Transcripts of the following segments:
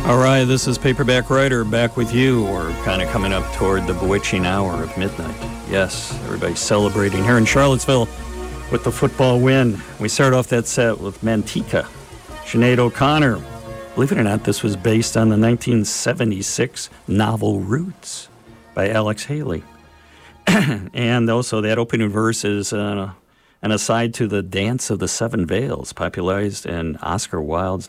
All right, this is Paperback Writer back with you. We're kind of coming up toward the bewitching hour of midnight. Yes, everybody's celebrating here in Charlottesville with the football win. We start off that set with Manteca, Sinead O'Connor. Believe it or not, this was based on the 1976 novel Roots by Alex Haley. And also that opening verse is an aside to the Dance of the Seven Veils, popularized in Oscar Wilde's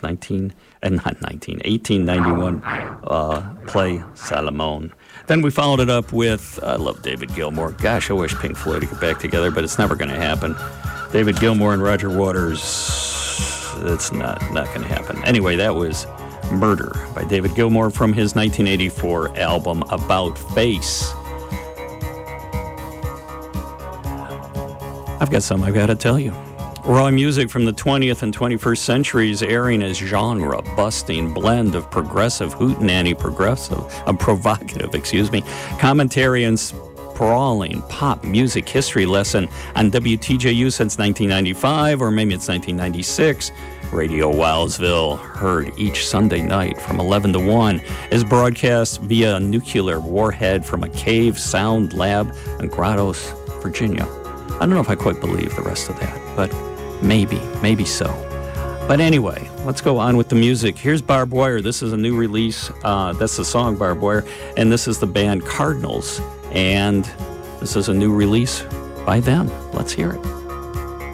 1891 play Salomon. Then we followed it up with, I love David Gilmour. Gosh, I wish Pink Floyd would get back together, but it's never going to happen. David Gilmour and Roger Waters, it's not going to happen. Anyway, that was Murder by David Gilmour from his 1984 album About Face. I've got something I've got to tell you. Raw music from the 20th and 21st centuries airing as genre-busting blend of progressive hootenanny provocative, commentary and sprawling pop music history lesson on WTJU since 1995, or maybe it's 1996. Radio Wildesville, heard each Sunday night from 11 to 1, is broadcast via a nuclear warhead from a cave sound lab in Grottos, Virginia. I don't know if I quite believe the rest of that, but maybe so. But anyway, let's go on with the music. Here's Barbed Wire. This is a new release. That's the song Barbed Wire, and this is the band Cardinals, and this is a new release by them. Let's hear it.